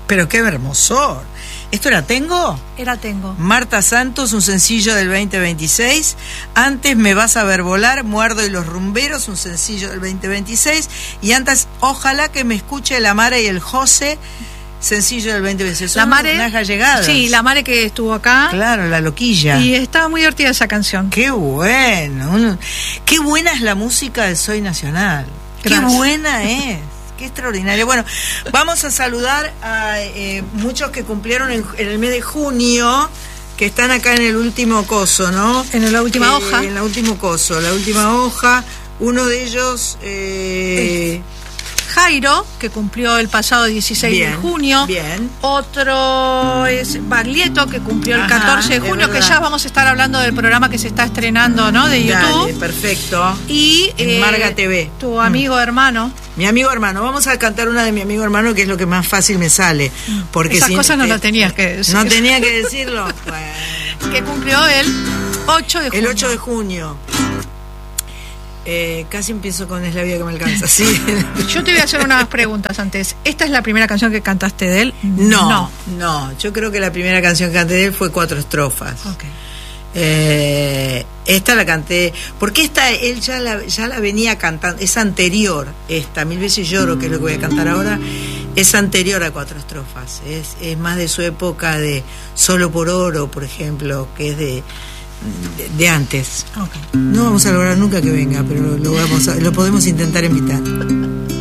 Pero qué hermosor. ¿Esto era Tengo? Era Tengo. Marta Santos, un sencillo del 2026. Antes Me vas a ver volar, Muerdo y los rumberos, un sencillo del 2026. Y antes Ojalá que me escuche la Mara y el José, sencillo del 2026. La Mare, unas allegadas. Sí, la Mare que estuvo acá. Claro, la loquilla. Y estaba muy divertida esa canción. Qué bueno. Qué buena es la música de Soy Nacional. Gracias. Qué buena es. Qué extraordinario. Bueno, vamos a saludar a muchos que cumplieron en el mes de junio, que están acá en el último coso, ¿no? En la última hoja. En la último coso, la última hoja. Uno de ellos... Jairo, que cumplió el pasado 16 de junio. Bien. Otro es Baglietto, que cumplió el 14 de junio, que ya vamos a estar hablando del programa que se está estrenando, ¿no? De YouTube. Dale, perfecto. Y Marga TV. Tu amigo hermano. Mi amigo hermano. Vamos a cantar una de mi amigo hermano, que es lo que más fácil me sale. Porque esas cosas no las tenías que decir. No tenía que decirlo. Bueno. Que cumplió el 8 de junio. El 8 de junio. Casi empiezo con Es la vida que me alcanza, sí. Yo te voy a hacer unas preguntas antes. ¿Esta es la primera canción que cantaste de él? No. Yo creo que la primera canción que canté de él fue 4 estrofas. Okay. Esta la canté, porque esta él ya la venía cantando, es anterior, esta Mil veces lloro, que es lo que voy a cantar ahora, es anterior a 4 estrofas, es más de su época de Solo por oro, por ejemplo, que es de antes. Okay. No vamos a lograr nunca que venga, pero lo podemos intentar invitar.